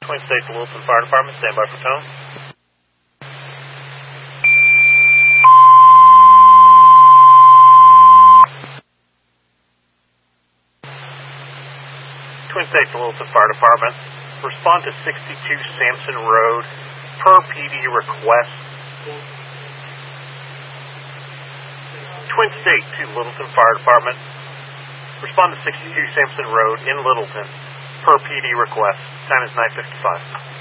Twin States Littleton Fire Department, stand by for tone. Twin States Littleton Fire Department, respond to 62 Sampson Road per PD request. Twin State to Littleton Fire Department, respond to 62 Sampson Road in Littleton per PD request. Time is 9:55.